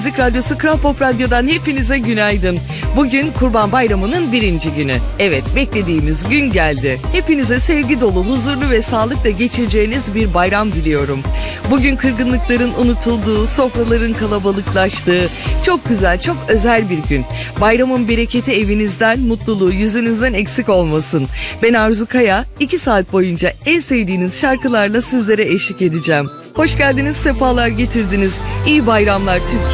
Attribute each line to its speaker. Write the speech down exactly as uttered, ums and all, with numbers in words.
Speaker 1: Müzik Radyosu Kral Pop Radyo'dan hepinize günaydın. Bugün Kurban Bayramı'nın birinci günü. Evet, beklediğimiz gün geldi. Hepinize sevgi dolu, huzurlu ve sağlıkla geçireceğiniz bir bayram diliyorum. Bugün kırgınlıkların unutulduğu, sofraların kalabalıklaştığı, çok güzel, çok özel bir gün. Bayramın bereketi evinizden, mutluluğu yüzünüzden eksik olmasın. Ben Arzu Kaya, iki saat boyunca en sevdiğiniz şarkılarla sizlere eşlik edeceğim. Hoş geldiniz, sefalar getirdiniz. İyi bayramlar Türkiye.